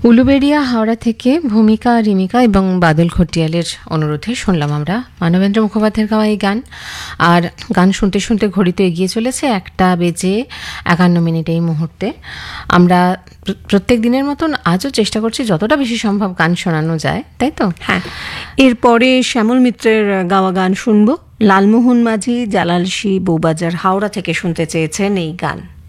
উলুবেড়িয়া হাওড়া থেকে ভূমিকা, রিমিকা এবং বাদল খটিয়ালের অনুরোধে শুনলাম আমরা মানবেন্দ্র মুখোপাধ্যায়ের গাওয়া এই গান। আর গান শুনতে শুনতে ঘড়িতে এগিয়ে চলেছে 1:51 এই মুহূর্তে। আমরা প্রত্যেক দিনের মতন আজও চেষ্টা করছি যতটা বেশি সম্ভব গান শোনানো যায়, তাই তো? হ্যাঁ, এরপরে শ্যামল মিত্রের গাওয়া গান শুনবো। লালমোহন মাঝি, জালালশি, বউবাজার, হাওড়া থেকে শুনতে চেয়েছেন এই গান।